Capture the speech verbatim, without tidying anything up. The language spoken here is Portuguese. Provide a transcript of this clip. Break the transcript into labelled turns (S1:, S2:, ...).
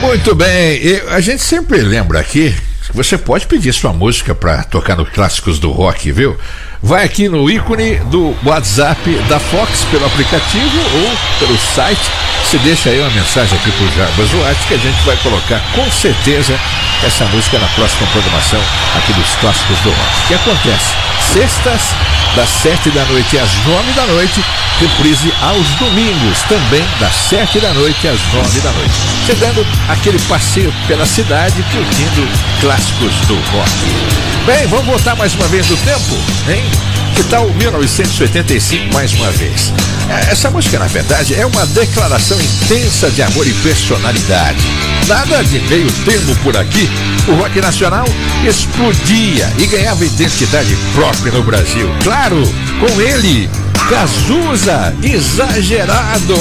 S1: Muito bem, e a gente sempre lembra aqui que você pode pedir sua música para tocar nos clássicos do rock, viu? Vai aqui no ícone do WhatsApp da Fox pelo aplicativo ou pelo site. Você deixa aí uma mensagem aqui pro Jarbas Duarte que a gente vai colocar com certeza essa música na próxima programação aqui dos clássicos do rock. O que acontece? Sextas, das sete da noite às nove da noite, reprise aos domingos, também das sete da noite às nove da noite. Você dando aquele passeio pela cidade, curtindo clássicos do rock. Bem, vamos voltar mais uma vez no tempo, hein? Que tal mil novecentos e oitenta e cinco mais uma vez? Essa música, na verdade, é uma declaração intensa de amor e personalidade. Nada de meio termo por aqui. O rock nacional explodia e ganhava identidade própria no Brasil. Claro, com ele, Cazuza, Exagerado.